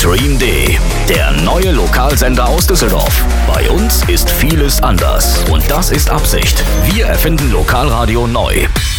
Stream D, der neue Lokalsender aus Düsseldorf. Bei uns ist vieles anders und das ist Absicht. Wir erfinden Lokalradio neu.